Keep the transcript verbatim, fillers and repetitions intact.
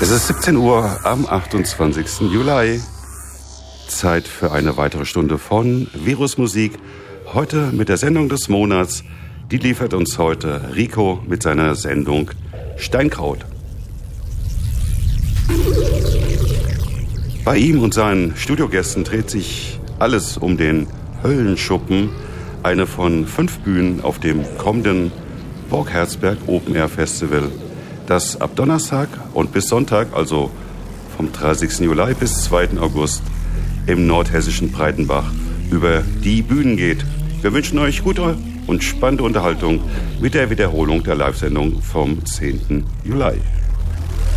Es ist siebzehn Uhr am achtundzwanzigsten Juli. Zeit für eine weitere Stunde von Virusmusik. Heute mit der Sendung des Monats. Die liefert uns heute Rico mit seiner Sendung Steinkraut. Bei ihm und seinen Studiogästen dreht sich alles um den Höllenschuppen, eine von fünf Bühnen auf dem kommenden Borgherzberg Open Air Festival, das ab Donnerstag und bis Sonntag, also vom dreißigsten Juli bis zweiten August, im nordhessischen Breitenbach über die Bühnen geht. Wir wünschen euch gute und spannende Unterhaltung mit der Wiederholung der Live-Sendung vom zehnten Juli.